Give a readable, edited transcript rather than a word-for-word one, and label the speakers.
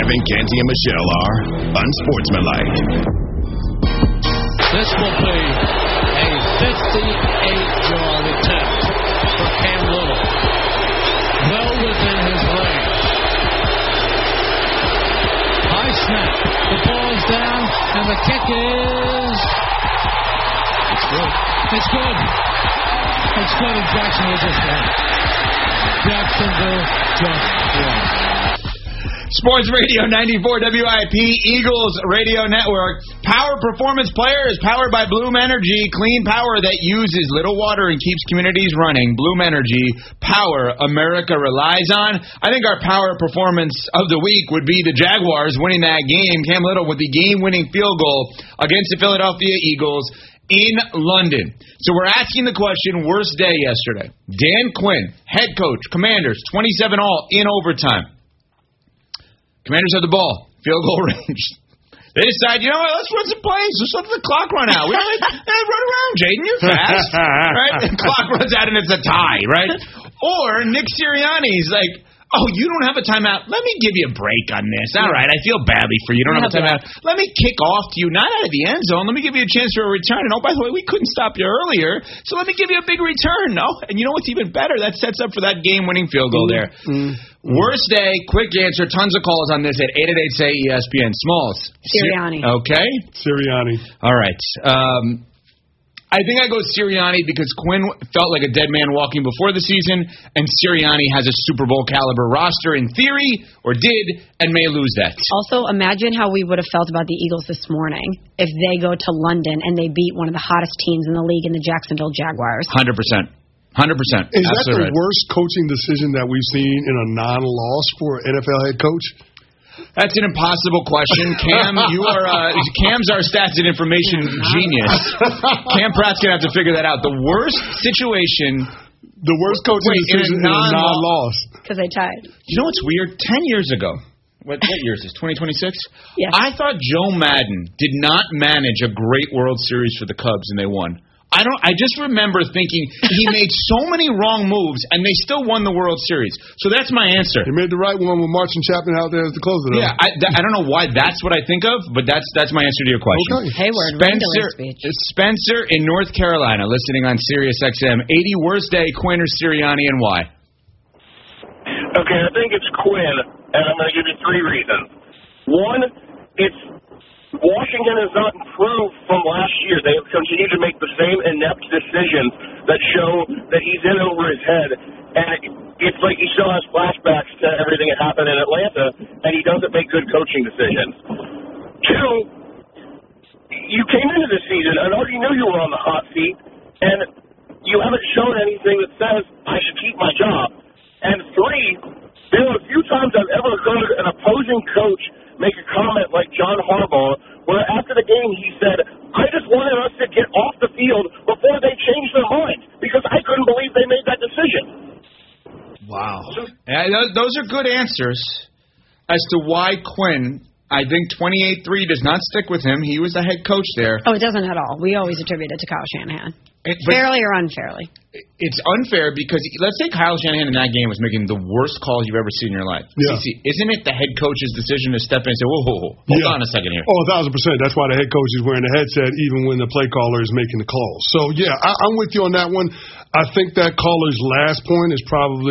Speaker 1: Kevin, Canty, and Michelle are unsportsmanlike.
Speaker 2: This will be a 58-yard attempt for Cam Little. Well within his range. High snap. The ball is down, and the kick is... It's good. It's good. It's good, and Jacksonville just won. Jacksonville just won.
Speaker 3: Sports Radio 94 WIP, Eagles Radio Network. Power Performance Players, powered by Bloom Energy. Clean power that uses little water and keeps communities running. Bloom Energy, power America relies on. I think our power performance of the week would be the Jaguars winning that game. Cam Little with the game-winning field goal against the Philadelphia Eagles in London. So we're asking the question, worst day yesterday. Dan Quinn, head coach, Commanders, 27 all in overtime. Commanders have the ball, field goal range. They decide, you know what, let's run some plays. Let's let the clock run out. We don't run around, Jaden. You're fast. Right? The clock runs out and it's a tie, right? Or Nick Sirianni's like, oh, you don't have a timeout. Let me give you a break on this. All right, I feel badly for you. You don't have a timeout. Let me kick off to you, not out of the end zone. Let me give you a chance for a return. And, oh, by the way, we couldn't stop you earlier, so let me give you a big return. No, and you know what's even better? That sets up for that game-winning field goal there. Worst day, quick answer, tons of calls on this at 888-SAY-ESPN. Smalls.
Speaker 4: Sirianni.
Speaker 3: Okay.
Speaker 5: Sirianni.
Speaker 3: All right. I think I go Sirianni because Quinn felt like a dead man walking before the season, and Sirianni has a Super Bowl caliber roster in theory, or did, and may lose that.
Speaker 4: Also, imagine how we would have felt about the Eagles this morning if they go to London and they beat one of the hottest teams in the league in the Jacksonville Jaguars.
Speaker 3: 100%. 100%.
Speaker 5: Is that the worst coaching decision that we've seen in a non-loss for an NFL head coach?
Speaker 3: That's an impossible question. Cam, Cam's our stats and information genius. Cam Pratt's going to have to figure that out. The worst situation...
Speaker 5: The worst coaching decision in a non-loss.
Speaker 4: Because they tied.
Speaker 3: You know what's weird? 10 years ago. What year is this? 2026?
Speaker 4: Yeah.
Speaker 3: I thought Joe Madden did not manage a great World Series for the Cubs, and they won. I just remember thinking he made so many wrong moves, and they still won the World Series. So that's my answer.
Speaker 5: He made the right one with Martin Chapman out there as the closer.
Speaker 3: Yeah, I don't know why that's what I think of, but that's my answer to your question.
Speaker 5: Okay.
Speaker 4: Hayward,
Speaker 3: Spencer in North Carolina, listening on Sirius XM. 80 worst day, Quinn or Sirianni, and why?
Speaker 6: Okay, I think it's Quinn, and I'm going to give you 3 reasons. One, it's Washington has not improved from last year. They have continued to make the same inept decisions that show that he's in over his head. And it's like he still has flashbacks to everything that happened in Atlanta, and he doesn't make good coaching decisions. 2, you came into the season and already knew you were on the hot seat, and you haven't shown anything that says, I should keep my job. And 3, there are a few times I've ever heard an opposing coach make a comment like John Harbaugh, where after the game he said, I just wanted us to get off the field before they changed their mind, because I couldn't believe they made that decision.
Speaker 3: Wow. Yeah, those are good answers as to why Quinn, I think 28-3 does not stick with him. He was the head coach there.
Speaker 4: Oh, it doesn't at all. We always attribute it to Kyle Shanahan. Fairly or unfairly?
Speaker 3: It's unfair because, let's say Kyle Shanahan in that game was making the worst calls you've ever seen in your life.
Speaker 5: Yeah.
Speaker 3: CC, isn't it the head coach's decision to step in and say, whoa, hold on a second here?
Speaker 5: Oh, 1,000%. That's why the head coach is wearing the headset even when the play caller is making the calls. So, yeah, I'm with you on that one. I think that caller's last point is probably